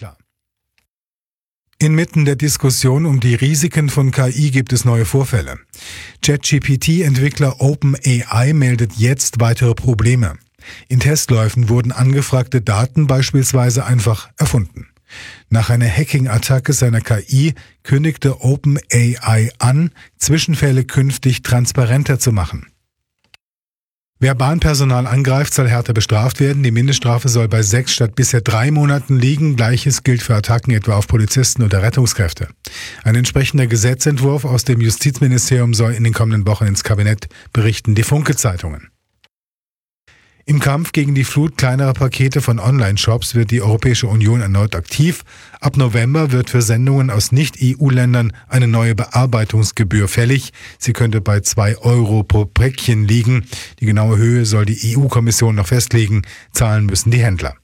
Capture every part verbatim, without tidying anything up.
unklar. Inmitten der Diskussion um die Risiken von K I gibt es neue Vorfälle. ChatGPT-Entwickler OpenAI meldet jetzt weitere Probleme. In Testläufen wurden angefragte Daten beispielsweise einfach erfunden. Nach einer Hacking-Attacke seiner K I kündigte OpenAI an, Zwischenfälle künftig transparenter zu machen. Wer Bahnpersonal angreift, soll härter bestraft werden. Die Mindeststrafe soll bei sechs statt bisher drei Monaten liegen. Gleiches gilt für Attacken etwa auf Polizisten oder Rettungskräfte. Ein entsprechender Gesetzentwurf aus dem Justizministerium soll in den kommenden Wochen ins Kabinett, berichten die Funke-Zeitungen. Im Kampf gegen die Flut kleinerer Pakete von Online-Shops wird die Europäische Union erneut aktiv. Ab November wird für Sendungen aus Nicht-E U-Ländern eine neue Bearbeitungsgebühr fällig. Sie könnte bei zwei Euro pro Päckchen liegen. Die genaue Höhe soll die E U-Kommission noch festlegen. Zahlen müssen die Händler.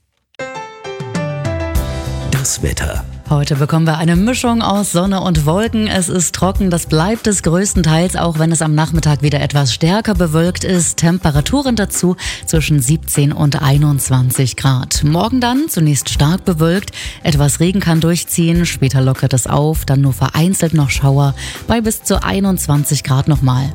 Das Wetter. Heute bekommen wir eine Mischung aus Sonne und Wolken. Es ist trocken, das bleibt es größtenteils, auch wenn es am Nachmittag wieder etwas stärker bewölkt ist. Temperaturen dazu zwischen siebzehn und einundzwanzig Grad. Morgen dann zunächst stark bewölkt, etwas Regen kann durchziehen, später lockert es auf, dann nur vereinzelt noch Schauer bei bis zu einundzwanzig Grad nochmal.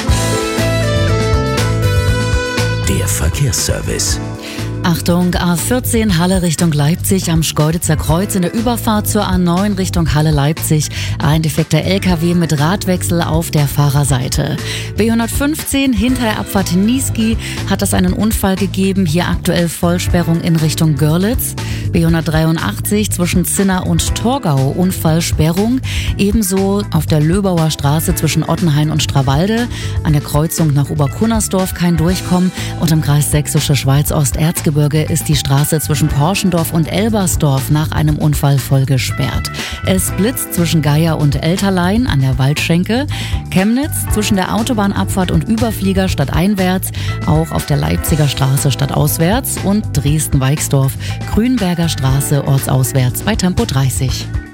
Der Verkehrsservice. Achtung, A vierzehn Halle Richtung Leipzig am Schkeuditzer Kreuz in der Überfahrt zur A neun Richtung Halle-Leipzig. Ein defekter L K W mit Radwechsel auf der Fahrerseite. B hundertfünfzehn hinter Abfahrt Niesky hat es einen Unfall gegeben. Hier aktuell Vollsperrung in Richtung Görlitz. B hundertdreiundachtzig zwischen Zinna und Torgau Unfallsperrung. Ebenso auf der Löbauer Straße zwischen Ottenhain und Strawalde. An der Kreuzung nach Oberkunnersdorf kein Durchkommen. Und im Kreis Sächsische Schweiz-Ost-Erzgebirge ist die Straße zwischen Porschendorf und Elbersdorf nach einem Unfall voll gesperrt. Es blitzt zwischen Geier und Elterlein an der Waldschenke. Chemnitz zwischen der Autobahnabfahrt und Überflieger stadteinwärts. Auch auf der Leipziger Straße stadtauswärts. Und Dresden-Weixdorf, Grünberger Straße ortsauswärts bei Tempo dreißig.